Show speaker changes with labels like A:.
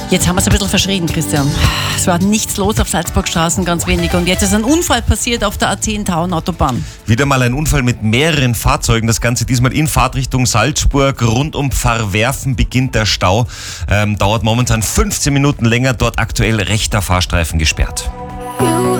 A: Jetzt haben wir es ein bisschen verschrien, Christian. Es war nichts los auf Salzburgstraßen, ganz wenig. Und jetzt ist ein Unfall passiert auf der A10-Tauern-Autobahn.
B: Wieder mal ein Unfall mit mehreren Fahrzeugen. Das Ganze diesmal in Fahrtrichtung Salzburg. Rund um Pfarrwerfen beginnt der Stau. Dauert momentan 15 Minuten länger. Dort aktuell rechter Fahrstreifen gesperrt.